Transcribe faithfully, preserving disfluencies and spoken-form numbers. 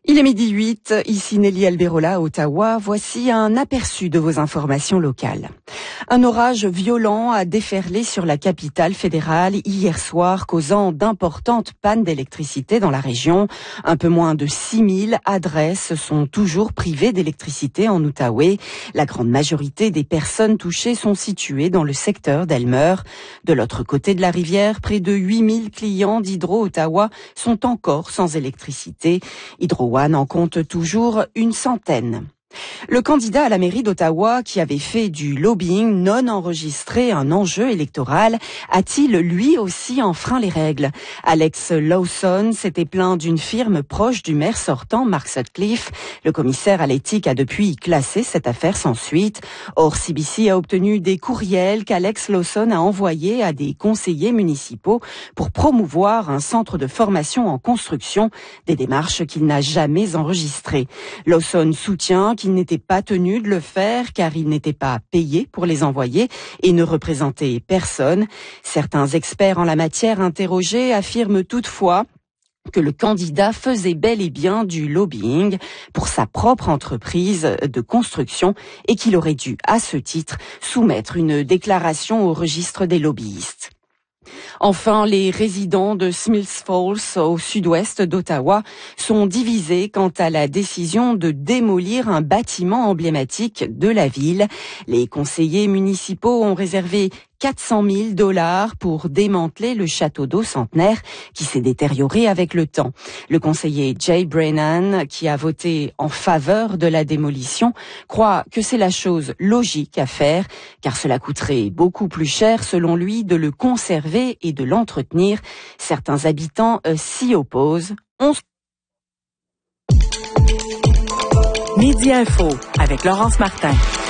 Il est midi huit, ici Nelly Alberola à Ottawa. Voici un aperçu de vos informations locales. Un orage violent a déferlé sur la capitale fédérale hier soir, causant d'importantes pannes d'électricité dans la région. Un peu moins de six mille adresses sont toujours privées d'électricité en Outaouais. La grande majorité des personnes touchées sont situées dans le secteur d'Elmer. De l'autre côté de la rivière, près de huit mille clients d'Hydro-Ottawa sont encore sans électricité. Hydro One en compte toujours une centaine. Le candidat à la mairie d'Ottawa, qui avait fait du lobbying non enregistré un enjeu électoral, a-t-il lui aussi enfreint les règles? Alex Lawson s'était plaint d'une firme proche du maire sortant, Mark Sutcliffe. Le commissaire à l'éthique a depuis classé cette affaire sans suite. Or, C B C a obtenu des courriels qu'Alex Lawson a envoyés à des conseillers municipaux pour promouvoir un centre de formation en construction, des démarches qu'il n'a jamais enregistrées. Lawson soutient qu'il n'était pas tenu de le faire car il n'était pas payé pour les envoyer et ne représentait personne. Certains experts en la matière interrogés affirment toutefois que le candidat faisait bel et bien du lobbying pour sa propre entreprise de construction et qu'il aurait dû, à ce titre, soumettre une déclaration au registre des lobbyistes. Enfin, les résidents de Smiths Falls, au sud-ouest d'Ottawa, sont divisés quant à la décision de démolir un bâtiment emblématique de la ville. Les conseillers municipaux ont réservé quatre cent mille dollars pour démanteler le château d'eau centenaire qui s'est détérioré avec le temps. Le conseiller Jay Brennan, qui a voté en faveur de la démolition, croit que c'est la chose logique à faire, car cela coûterait beaucoup plus cher, selon lui, de le conserver et de l'entretenir. Certains habitants euh, s'y opposent. On... Midi Info avec Laurence Martin.